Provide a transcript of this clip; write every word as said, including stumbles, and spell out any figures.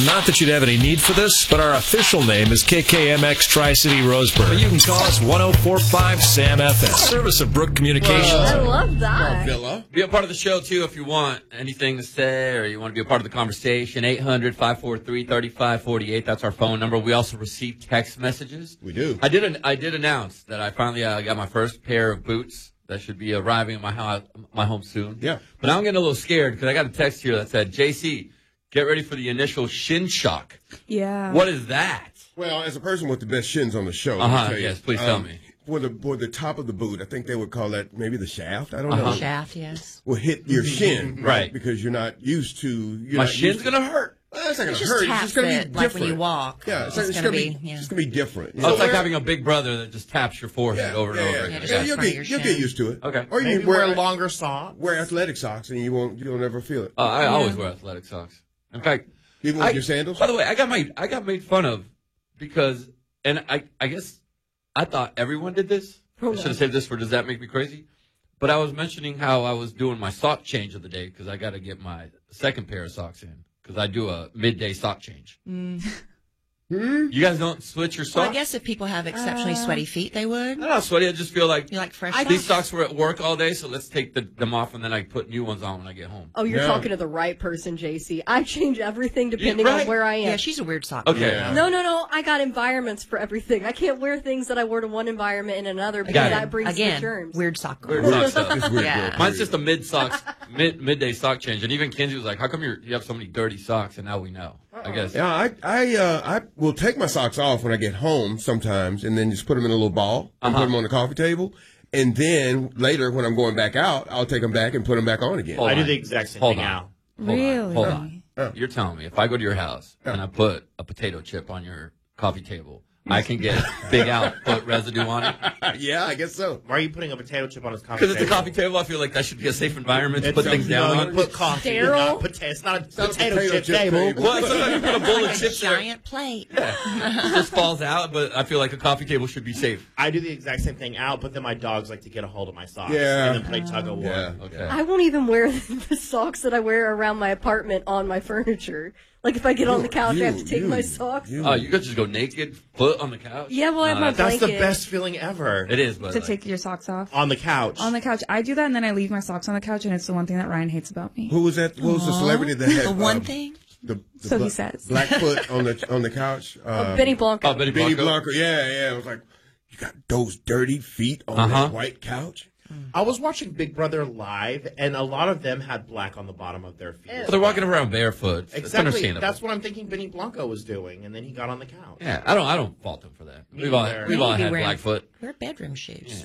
Not that you'd have any need for this, but our official name is K K M X Tri-City Roseburg. But you can call us one oh four point five S A M F M. Service of Brook Communications. I love that. Villa. Be a part of the show, too, if you want anything to say or you want to be a part of the conversation. eight hundred, five four three, three five four eight. That's our phone number. We also receive text messages. We do. I did an, I did announce that I finally uh, got my first pair of boots that should be arriving at my, house, my home soon. Yeah. But now I'm getting a little scared because I got a text here that said, J C, get ready for the initial shin shock. Yeah. What is that? Well, as a person with the best shins on the show, let me Uh-huh, tell you, yes, please tell um, me. For the, for the top of the boot, I think they would call that maybe the shaft. I don't Uh-huh. know. Shaft, yes. Will hit your shin, Right. Because you're not used to. You're My not shin's used to, going to hurt. Well, it's not going It's to just hurt. tap It's just going to be fit, different. like when you walk. Yeah, it's, It's it's gonna going to be, be, yeah. it's going to be different. Oh, it's like wear- having a big brother that just taps your forehead yeah, over and yeah, over yeah, again. Yeah, I just got you'll, front of get, your you'll shin. get used to it. Okay. Or you Maybe can wear, wear longer socks. wear athletic socks and you won't. You'll never feel it. Uh, I always wear athletic socks. In fact, Even with I- your sandals. by the way, I got made I got made fun of because, and I I guess I thought everyone did this. I should have saved this for Does That Make Me Crazy? But I was mentioning how I was doing my sock change of the day because I got to get my second pair of socks in because I do a midday sock change. Mm. Hmm? You guys don't switch your Well, socks? I guess if people have exceptionally Uh, sweaty feet, they would. I'm not sweaty. I just feel like You like fresh I, socks? these socks were at work all day, so let's take the, them off and then I put new ones on when I get home. Oh, you're Yeah. talking to the right person, J C. I change everything depending right. on where I am. Yeah, she's a weird sock. Okay. Yeah. No, no, no. I got environments for everything. I can't wear things that I wear to one environment in another because Got it. that brings Again, the germs. weird sock. Weird girl. sock stuff. It's weird. Yeah. girl, Mine's period. just a mid socks, mid midday sock change, and even Kenzie was like, "How come you're, you have so many dirty socks?" And now we know. I guess. Yeah, I I uh, I will take my socks off when I get home sometimes, and then just put them in a little ball and Uh-huh. put them on the coffee table. And then later, when I'm going back out, I'll take them back and put them back on again. Hold I do on. the exact same Hold thing on. now. Hold on. Really? Hold on. Yeah. You're telling me if I go to your house and I put a potato chip on your coffee table, I can get Big Al foot residue on it? Yeah, I guess so. Why are you putting a potato chip on his coffee Because it's a table? coffee table, I feel like that should be a safe environment to It's put a- things down no, on. you put coffee. Sterile? Not potato. It's not a not a potato, potato chip, chip table. table. Well, sometimes you put a bowl Like of a chips there. giant plate. It just falls out, but I feel like a coffee table should be safe. I do the exact same thing out, but then my dogs like to get a hold of my socks. Yeah. And then play tug of war. Yeah. Okay. I won't even wear the socks that I wear around my apartment on my furniture. Like if I get on the couch, I have to You, take you, my socks. you. Oh, you could just go naked, foot on the couch? Yeah, well, I have No, my that's- That's the blanket. best feeling ever. It is, but To like, take your socks off. On the couch. On the couch. I do that and then I leave my socks on the couch and it's the one thing that Ryan hates about me. Who was that? Who was the celebrity that had The one um, thing. The, the So he bla- says. Blackfoot on the on the couch. Uh, Oh, Benny Blanco. oh, Benny Benny Blanco. Blanco. Yeah, yeah. It was like, you got those dirty feet on Uh-huh. that white couch. I was watching Big Brother live, and a lot of them had black on the bottom of their feet. But they're walking around barefoot. It's Exactly. understandable. That's what I'm thinking Benny Blanco was doing, and then he got on the couch. Yeah, I don't. I don't fault them for that. Me We've all, neither. we've all Maybe had wearing- Blackfoot. Wear bedroom shoes.